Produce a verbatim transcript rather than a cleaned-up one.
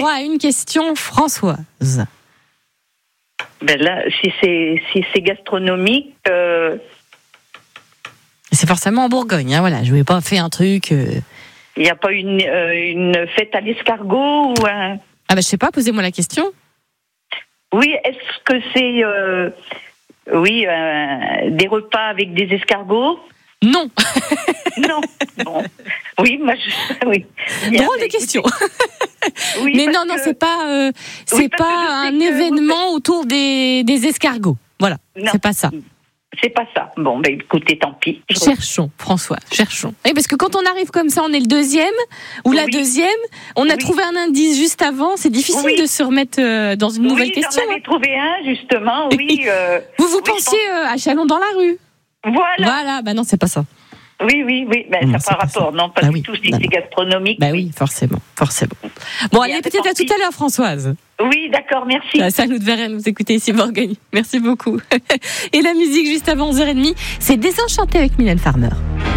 droit à une question, Françoise. Ben là, si c'est, si c'est gastronomique... Euh... C'est forcément en Bourgogne, hein, voilà. Je ne vais pas faire un truc... Il euh... n'y a pas une, euh, une fête à l'escargot ou un... Ah ben, je sais pas, posez-moi la question. Oui, est-ce que c'est... Euh... Oui, euh, des repas avec des escargots? Non. Non. Bon. Oui, moi, je... oui. Drôle de question. Oui, mais non, non, que... c'est pas, euh, c'est oui, pas un que... événement autour des, des escargots. Voilà, non. C'est pas ça. C'est pas ça. Bon, ben écoutez, tant pis. Je... Cherchons, François, cherchons. Et parce que quand on arrive comme ça, on est le deuxième ou la oui. deuxième. On a oui. trouvé un indice juste avant. C'est difficile oui. de se remettre euh, dans une oui, nouvelle question. J'en avais hein. trouvé un justement. Oui. Euh... Vous vous oui, pensiez pense... euh, à Chalon dans la rue. Voilà. Voilà. Bah non, c'est pas ça. Oui, oui, oui. Ben, non, ça n'a pas rapport. Ça. Non, pas bah du oui. tout. Si non, c'est gastronomique. Bah oui, forcément, forcément. Bon, allez, peut-être à tout à l'heure, Françoise. Oui, d'accord, merci. Bah, ça nous devrait nous écouter ici, Bourgogne. Merci beaucoup. Et la musique juste avant onze heures trente, c'est Désenchanté avec Mylène Farmer.